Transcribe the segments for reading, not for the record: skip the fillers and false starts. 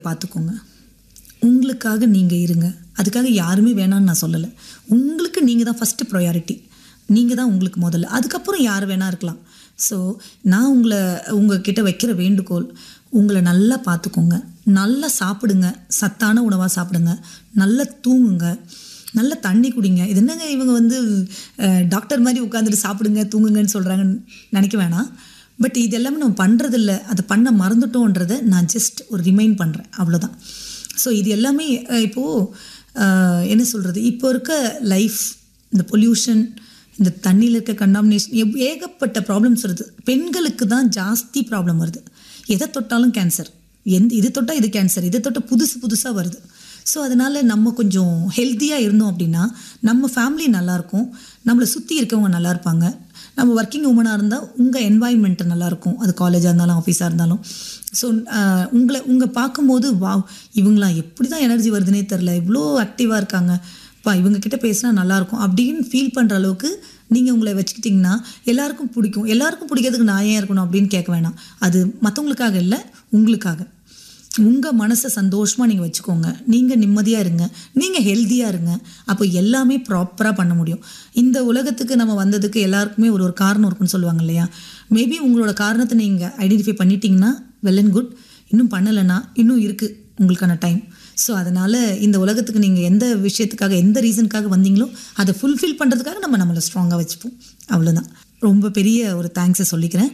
பார்த்துக்கோங்க. உங்களுக்காக நீங்கள் இருங்க. அதுக்காக யாருமே வேணான்னு நான் சொல்லலை. உங்களுக்கு நீங்கள் தான் ஃபஸ்ட்டு ப்ரையாரிட்டி. நீங்கள் தான் உங்களுக்கு முதல்ல, அதுக்கப்புறம் யார் வேணா இருக்கலாம். ஸோ நான் உங்ககிட்ட வைக்கிற வேண்டுகோள், உங்களை நல்லா பார்த்துக்கோங்க. நல்லா சாப்பிடுங்க, சத்தான உணவாக சாப்பிடுங்க, நல்லா தூங்குங்க, நல்ல தண்ணி குடிங்க. இது என்னங்க இவங்க டாக்டர் மாதிரி உட்காந்துட்டு சாப்பிடுங்க தூங்குங்கன்னு சொல்கிறாங்கன்னு நினைக்க வேணாம். பட் இது எல்லாமே நம்ம பண்ணுறதில்ல, அதை பண்ண மறந்துட்டோன்றதை நான் ஜஸ்ட் ஒரு ரிமைண்ட் பண்ணுறேன், அவ்வளோதான். ஸோ இது எல்லாமே இப்போது என்ன சொல்கிறது, இப்போ இருக்க லைஃப், இந்த பொல்யூஷன், இந்த தண்ணியில் இருக்க கண்டாமினேஷன், ஏகப்பட்ட ப்ராப்ளம்ஸ் வருது. பெண்களுக்கு தான் ஜாஸ்தி ப்ராப்ளம் வருது. எதை தொட்டாலும் கேன்சர், இது தொட்டால் இது கேன்சர், இதை தொட்டால் புதுசாக வருது. ஸோ அதனால் நம்ம கொஞ்சம் ஹெல்த்தியாக இருந்தோம் அப்படின்னா நம்ம ஃபேமிலி நல்லாயிருக்கும், நம்மளை சுற்றி இருக்கவங்க நல்லா இருப்பாங்க. நம்ம ஒர்க்கிங் உமனாக இருந்தால் உங்கள் என்வாயன்மெண்ட்டு நல்லாயிருக்கும், அது காலேஜாக இருந்தாலும் ஆஃபீஸாக இருந்தாலும். ஸோ உங்களை பார்க்கும்போது இவங்களாம் எப்படி தான் எனர்ஜி வருதுன்னே தெரில, இவ்வளோ ஆக்டிவாக இருக்காங்க, இவங்கக்கிட்ட பேசினா நல்லாயிருக்கும் அப்படின்னு ஃபீல் பண்ணுற அளவுக்கு நீங்கள் உங்களை வச்சுக்கிட்டிங்கன்னா எல்லாருக்கும் பிடிக்கும். எல்லாருக்கும் பிடிக்கிறதுக்கு நான் ஏன் இருக்கணும் அப்படின்னு கேட்க வேணாம். அது மற்றவங்களுக்காக இல்லை, உங்களுக்காக. உங்கள் மனசை சந்தோஷமாக நீங்கள் வச்சுக்கோங்க. நீங்கள் நிம்மதியாக இருங்க, நீங்கள் ஹெல்த்தியாக இருங்க. அப்போ எல்லாமே ப்ராப்பராக பண்ண முடியும். இந்த உலகத்துக்கு நம்ம வந்ததுக்கு எல்லாருக்குமே ஒரு காரணம் இருக்குன்னு சொல்லுவாங்க இல்லையா? மேபி உங்களோட காரணத்தை நீங்கள் ஐடென்டிஃபை பண்ணிட்டீங்கன்னா வெல் அண்ட் குட். இன்னும் பண்ணலைன்னா இன்னும் இருக்குது உங்களுக்கான டைம். ஸோ அதனால் இந்த உலகத்துக்கு நீங்கள் எந்த விஷயத்துக்காக, எந்த ரீசனுக்காக வந்தீங்களோ அதை ஃபுல்ஃபில் பண்ணுறதுக்காக நம்மளை ஸ்ட்ராங்காக வச்சுப்போம், அவ்வளோதான். ரொம்ப பெரிய ஒரு தேங்க்ஸை சொல்லிக்கிறேன்.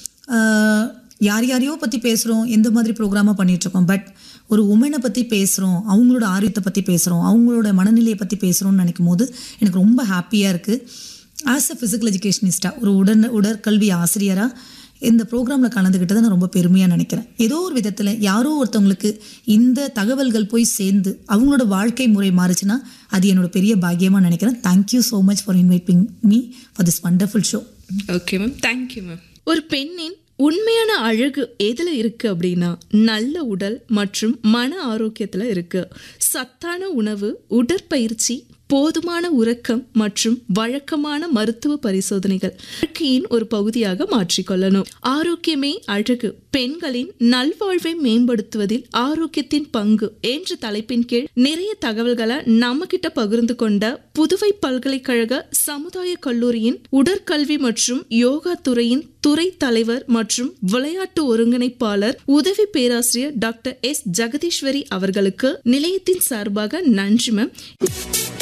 யாரையோ பற்றி பேசுகிறோம், எந்த மாதிரி ப்ரோக்ராமாக பண்ணிகிட்ருக்கோம். பட் ஒரு உமனை பற்றி பேசுகிறோம், அவங்களோட ஆரோக்கியத்தை பற்றி பேசுகிறோம், அவங்களோட மனநிலையை பற்றி பேசுகிறோன்னு நினைக்கும் போது எனக்கு ரொம்ப ஹாப்பியாக இருக்குது. ஆஸ் அ ஃபிசிக்கல் எஜுகேஷனிஸ்டாக, ஒரு உடற்கல்வி ஆசிரியராக இந்த ப்ரோக்ராமில் கலந்துக்கிட்டதை நான் ரொம்ப பெருமையாக நினைக்கிறேன். ஏதோ ஒரு விதத்தில் யாரோ ஒருத்தவங்களுக்கு இந்த தகவல்கள் போய் சேர்ந்து அவங்களோட வாழ்க்கை முறை மாறுச்சுன்னா அது என்னோட பெரிய பாக்கியமாக நினைக்கிறேன். Thank you so much for inviting me for this wonderful show. Okay ma'am, thank you ma'am. ஒரு பெண்ணின் உண்மையான அழகு எதுல இருக்கு அப்படின்னா நல்ல உடல் மற்றும் மன ஆரோக்கியத்துல இருக்கு. சத்தான உணவு, உடற்பயிற்சி, போதுமான உறக்கம் மற்றும் வழக்கமான மருத்துவ பரிசோதனைகள் வாழ்க்கையின் ஒரு பகுதியாக மாற்றிக்கொள்ளணும். ஆரோக்கியமே அழகு, பெண்களின் நல்வாழ்வை மேம்படுத்துவதில் ஆரோக்கியத்தின் பங்கு என்ற தலைப்பின் கீழ் நிறைய தகவல்களை நம்ம கிட்ட பகிர்ந்து கொண்ட புதுவை பல்கலைக்கழக சமுதாய கல்லூரியின் உடற்கல்வி மற்றும் யோகா துறையின் துறை தலைவர் மற்றும் விளையாட்டு ஒருங்கிணைப்பாளர் உதவி பேராசிரியர் டாக்டர் எஸ் ஜெகதீஸ்வரி அவர்களுக்கு நிலையத்தின் சார்பாக நன்றி மேம்.